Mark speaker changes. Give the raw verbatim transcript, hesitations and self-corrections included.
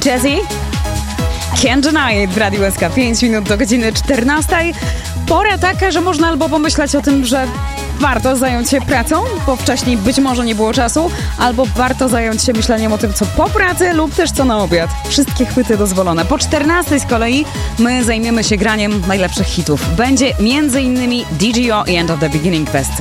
Speaker 1: Jessie, Can't Deny It w Radiu S K. pięć minut do godziny czternastej. Pora taka, że można albo pomyśleć o tym, że warto zająć się pracą, bo wcześniej być może nie było czasu, albo warto zająć się myśleniem o tym, co po pracy lub też co na obiad. Wszystkie chwyty dozwolone. Po czternastej z kolei my zajmiemy się graniem najlepszych hitów. Będzie między innymi D G O i End of the Beginning Fest.